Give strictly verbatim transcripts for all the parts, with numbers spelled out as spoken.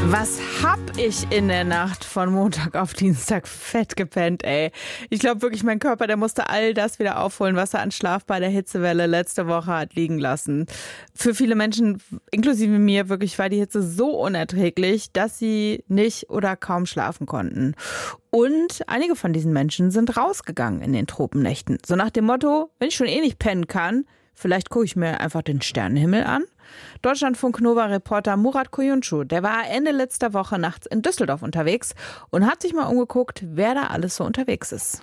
Was hab ich in der Nacht von Montag auf Dienstag fett gepennt, ey. Ich glaube wirklich, mein Körper, der musste all das wieder aufholen, was er an Schlaf bei der Hitzewelle letzte Woche hat liegen lassen. Für viele Menschen, inklusive mir, wirklich war die Hitze so unerträglich, dass sie nicht oder kaum schlafen konnten. Und einige von diesen Menschen sind rausgegangen in den Tropennächten. So nach dem Motto, wenn ich schon eh nicht pennen kann, vielleicht gucke ich mir einfach den Sternenhimmel an. Deutschlandfunk-Nova-Reporter Murat Koyuncu, der war Ende letzter Woche nachts in Düsseldorf unterwegs und hat sich mal umgeguckt, wer da alles so unterwegs ist.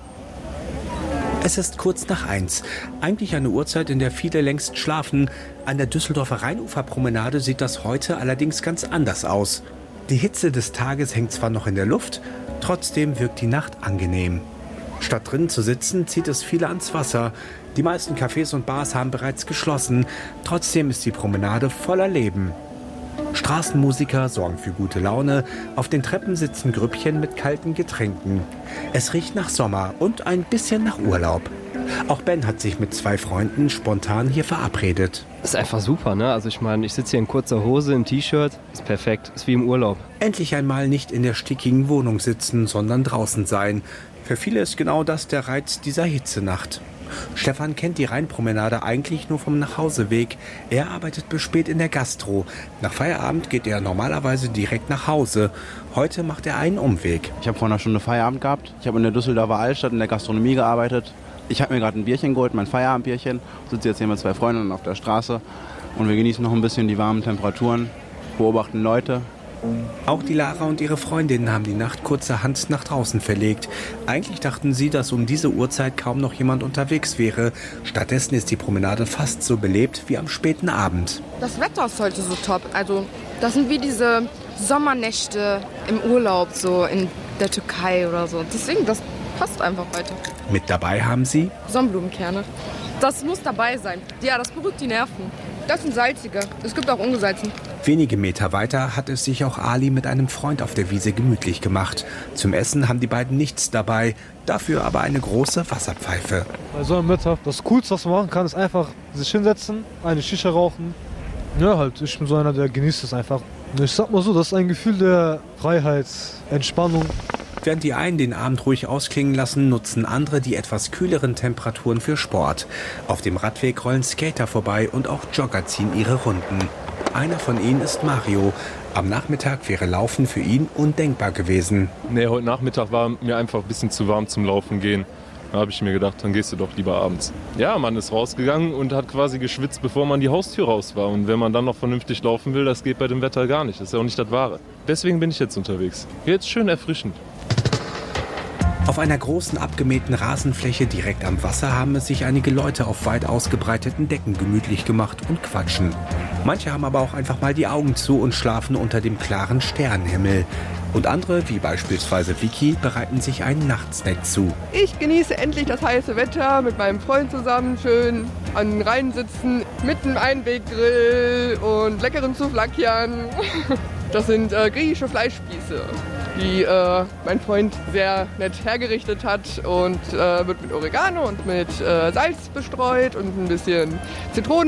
Es ist kurz nach eins. Eigentlich eine Uhrzeit, in der viele längst schlafen. An der Düsseldorfer Rheinuferpromenade sieht das heute allerdings ganz anders aus. Die Hitze des Tages hängt zwar noch in der Luft, trotzdem wirkt die Nacht angenehm. Statt drinnen zu sitzen, zieht es viele ans Wasser. Die meisten Cafés und Bars haben bereits geschlossen. Trotzdem ist die Promenade voller Leben. Straßenmusiker sorgen für gute Laune. Auf den Treppen sitzen Grüppchen mit kalten Getränken. Es riecht nach Sommer und ein bisschen nach Urlaub. Auch Ben hat sich mit zwei Freunden spontan hier verabredet. Ist einfach super, ne? Also ich meine, ich sitze hier in kurzer Hose, im T-Shirt. Ist perfekt, ist wie im Urlaub. Endlich einmal nicht in der stickigen Wohnung sitzen, sondern draußen sein. Für viele ist genau das der Reiz dieser Hitzenacht. Stefan kennt die Rheinpromenade eigentlich nur vom Nachhauseweg. Er arbeitet bis spät in der Gastro. Nach Feierabend geht er normalerweise direkt nach Hause. Heute macht er einen Umweg. Ich habe vor einer Stunde Feierabend gehabt. Ich habe in der Düsseldorfer Altstadt in der Gastronomie gearbeitet. Ich habe mir gerade ein Bierchen geholt, mein Feierabendbierchen. Ich sitze jetzt hier mit zwei Freundinnen auf der Straße und wir genießen noch ein bisschen die warmen Temperaturen, beobachten Leute. Auch die Lara und ihre Freundinnen haben die Nacht kurzerhand nach draußen verlegt. Eigentlich dachten sie, dass um diese Uhrzeit kaum noch jemand unterwegs wäre. Stattdessen ist die Promenade fast so belebt wie am späten Abend. Das Wetter ist heute so top. Also das sind wie diese Sommernächte im Urlaub, so in der Türkei oder so. Deswegen, das passt einfach heute. Mit dabei haben sie Sonnenblumenkerne. Das muss dabei sein. Ja, das beruhigt die Nerven. Das sind salzige. Es gibt auch ungesalzen. Wenige Meter weiter hat es sich auch Ali mit einem Freund auf der Wiese gemütlich gemacht. Zum Essen haben die beiden nichts dabei, dafür aber eine große Wasserpfeife. Bei so einem Wetter, das Coolste, was man machen kann, ist einfach sich hinsetzen, eine Shisha rauchen. Ja, halt, ich bin so einer, der genießt es einfach. Ich sag mal so, das ist ein Gefühl der Freiheit, Entspannung. Während die einen den Abend ruhig ausklingen lassen, nutzen andere die etwas kühleren Temperaturen für Sport. Auf dem Radweg rollen Skater vorbei und auch Jogger ziehen ihre Runden. Einer von ihnen ist Mario. Am Nachmittag wäre Laufen für ihn undenkbar gewesen. Nee, heute Nachmittag war mir einfach ein bisschen zu warm zum Laufen gehen. Da habe ich mir gedacht, dann gehst du doch lieber abends. Ja, man ist rausgegangen und hat quasi geschwitzt, bevor man die Haustür raus war. Und wenn man dann noch vernünftig laufen will, das geht bei dem Wetter gar nicht. Das ist ja auch nicht das Wahre. Deswegen bin ich jetzt unterwegs. Jetzt schön erfrischend. Auf einer großen abgemähten Rasenfläche direkt am Wasser haben es sich einige Leute auf weit ausgebreiteten Decken gemütlich gemacht und quatschen. Manche haben aber auch einfach mal die Augen zu und schlafen unter dem klaren Sternenhimmel. Und andere, wie beispielsweise Vicky, bereiten sich einen Nachtsnack zu. Ich genieße endlich das heiße Wetter mit meinem Freund zusammen, schön an den Rhein sitzen, mit einem Einweggrill und leckeren Souvlakian. Das sind äh, griechische Fleischspieße, die äh, mein Freund sehr nett hergerichtet hat und äh, wird mit Oregano und mit äh, Salz bestreut und ein bisschen Zitrone.